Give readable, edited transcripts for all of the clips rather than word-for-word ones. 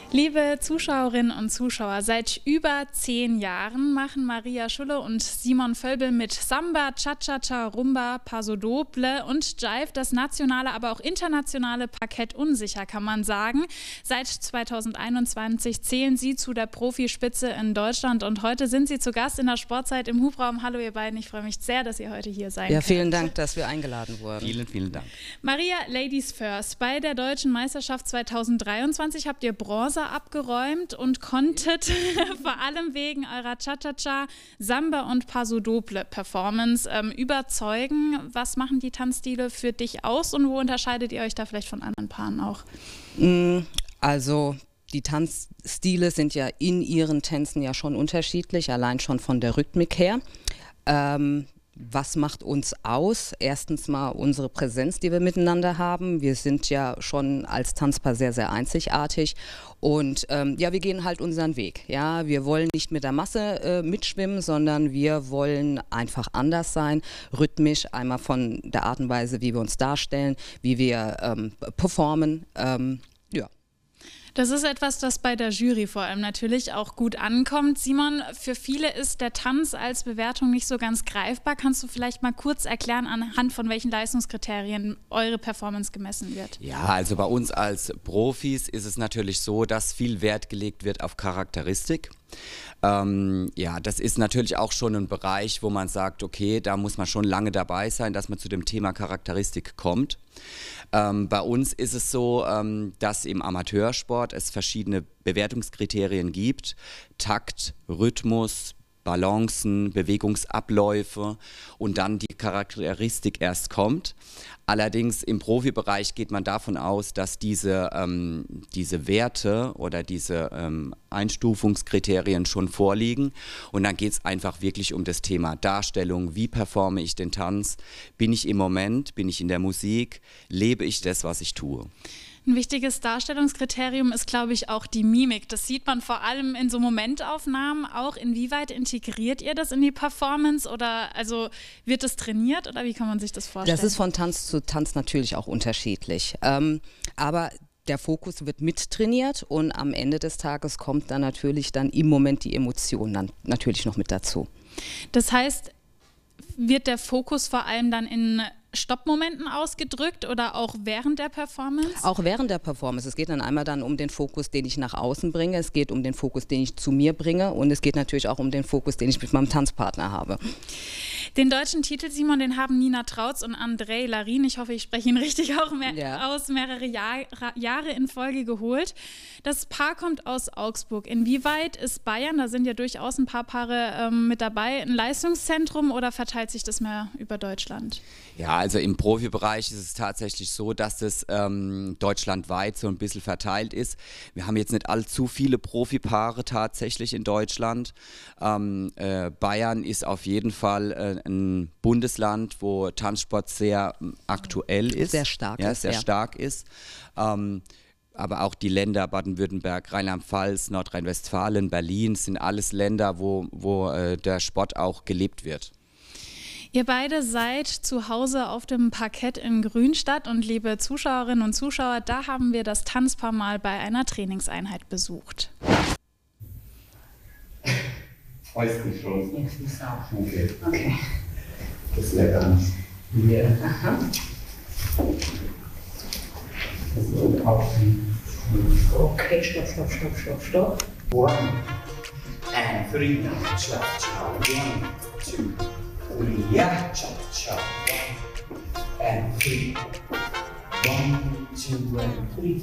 Liebe Zuschauerinnen und Zuschauer, seit über 10 Jahren machen Maria Schulle und Simon Völbel mit Samba, Cha-Cha-Cha, Rumba, Paso Doble und Jive das nationale, aber auch internationale Parkett unsicher, kann man sagen. Seit 2021 zählen sie zu der Profispitze in Deutschland und heute sind sie zu Gast in der Sportzeit im Hubraum. Hallo ihr beiden, ich freue mich sehr, dass ihr heute hier seid. Ja, vielen Dank, dass wir eingeladen wurden. Vielen, vielen Dank. Maria, Ladies First. Bei der Deutschen Meisterschaft 2023 habt ihr Bronze abgeräumt und konntet vor allem wegen eurer Cha-Cha-Cha, Samba und Paso Doble Performance überzeugen. Was machen die Tanzstile für dich aus und wo unterscheidet ihr euch da vielleicht von anderen Paaren auch? Also die Tanzstile sind ja in ihren Tänzen ja schon unterschiedlich, allein schon von der Rhythmik her. Was macht uns aus? Erstens mal unsere Präsenz, die wir miteinander haben. Wir sind ja schon als Tanzpaar sehr, sehr einzigartig und ja, wir gehen halt unseren Weg. Ja, wir wollen nicht mit der Masse mitschwimmen, sondern wir wollen einfach anders sein, rhythmisch, einmal von der Art und Weise, wie wir uns darstellen, wie wir performen. Das ist etwas, das bei der Jury vor allem natürlich auch gut ankommt. Simon, für viele ist der Tanz als Bewertung nicht so ganz greifbar. Kannst du vielleicht mal kurz erklären, anhand von welchen Leistungskriterien eure Performance gemessen wird? Ja, also bei uns als Profis ist es natürlich so, dass viel Wert gelegt wird auf Charakteristik. Ja, das ist natürlich auch schon ein Bereich, wo man sagt, okay, da muss man schon lange dabei sein, dass man zu dem Thema Charakteristik kommt. Bei uns ist es so, dass im Amateursport es verschiedene Bewertungskriterien gibt. Takt, Rhythmus, Balancen, Bewegungsabläufe und dann die Charakteristik erst kommt. Allerdings im Profibereich geht man davon aus, dass diese Werte oder diese Einstufungskriterien schon vorliegen und dann geht es einfach wirklich um das Thema Darstellung, wie performe ich den Tanz, bin ich im Moment, bin ich in der Musik, lebe ich das, was ich tue. Ein wichtiges Darstellungskriterium ist, glaube ich, auch die Mimik. Das sieht man vor allem in so Momentaufnahmen auch. Inwieweit integriert ihr das in die Performance oder also wird das trainiert oder wie kann man sich das vorstellen? Das ist von Tanz zu Tanz natürlich auch unterschiedlich. Aber der Fokus wird mittrainiert und am Ende des Tages kommt dann natürlich dann im Moment die Emotion dann natürlich noch mit dazu. Das heißt, wird der Fokus vor allem dann in Stoppmomenten ausgedrückt oder auch während der Performance? Auch während der Performance. Es geht dann einmal dann um den Fokus, den ich nach außen bringe. Es geht um den Fokus, den ich zu mir bringe. Und es geht natürlich auch um den Fokus, den ich mit meinem Tanzpartner habe. Den deutschen Titel, Simon, den haben Nina Trautz und Andrei Larin, ich hoffe, ich spreche ihn richtig auch aus, mehrere Jahre in Folge geholt. Das Paar kommt aus Augsburg. Inwieweit ist Bayern, da sind ja durchaus ein paar Paare mit dabei, ein Leistungszentrum oder verteilt sich das mehr über Deutschland? Ja, also im Profibereich ist es tatsächlich so, dass es deutschlandweit so ein bisschen verteilt ist. Wir haben jetzt nicht allzu viele Profipaare tatsächlich in Deutschland. Bayern ist auf jeden Fall ein Bundesland, wo Tanzsport sehr aktuell ist. Sehr stark ist. Sehr stark ist. Aber auch die Länder Baden-Württemberg, Rheinland-Pfalz, Nordrhein-Westfalen, Berlin sind alles Länder, wo der Sport auch gelebt wird. Ihr beide seid zu Hause auf dem Parkett in Grünstadt und liebe Zuschauerinnen und Zuschauer, da haben wir das Tanzpaar mal bei einer Trainingseinheit besucht. Freust dich schon? Ja, ich muss auch. Okay. Das ist lecker. Ja. Aha. Und aufziehen. Okay, stopp. 1 and 3. Cha-cha. 1, 2, 3. Ja, cha-cha. 1 and 3. 1, 2 and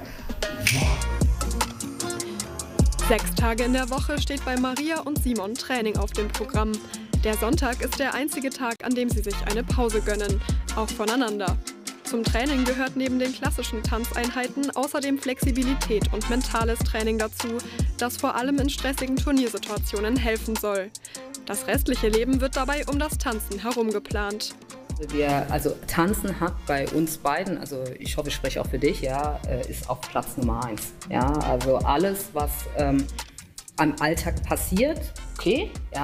3. 6 Tage in der Woche steht bei Maria und Simon Training auf dem Programm. Der Sonntag ist der einzige Tag, an dem sie sich eine Pause gönnen, auch voneinander. Zum Training gehört neben den klassischen Tanzeinheiten außerdem Flexibilität und mentales Training dazu, das vor allem in stressigen Turniersituationen helfen soll. Das restliche Leben wird dabei um das Tanzen herum geplant. Also Tanzen hat bei uns beiden, also ich hoffe, ich spreche auch für dich, ja, ist auf Platz Nummer 1. Ja, also alles, was am Alltag passiert, okay, ja,